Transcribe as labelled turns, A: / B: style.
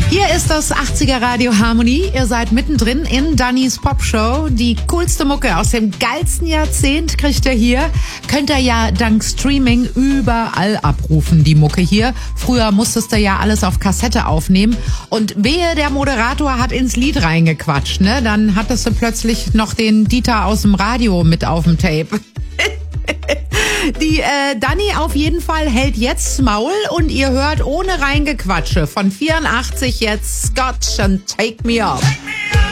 A: Hier ist das 80er Radio Harmonie. Ihr seid mittendrin in Dannys Popshow. Die coolste Mucke aus dem geilsten Jahrzehnt kriegt ihr hier. Könnt ihr ja dank Streaming überall abrufen, die Mucke hier. Früher musstest du ja alles auf Kassette aufnehmen. Und wehe, der Moderator hat ins Lied reingequatscht, ne? Dann hattest du plötzlich noch den Dieter aus dem Radio mit auf dem Tape. Die Dani auf jeden Fall hält jetzt Maul und ihr hört ohne Reingequatsche von 84 jetzt Scotch and Take Me Up.